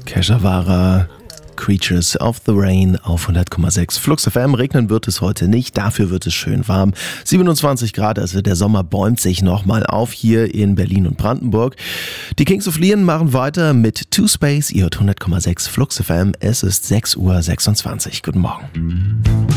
Keshavara, Creatures of the Rain auf 100,6 Flux FM. Regnen wird es heute nicht, dafür wird es schön warm. 27 Grad, also der Sommer bäumt sich nochmal auf hier in Berlin und Brandenburg. Die Kings of Leon machen weiter mit Two Space, ihr hört 100,6 Flux FM. Es ist 6:26 Uhr. Guten Morgen.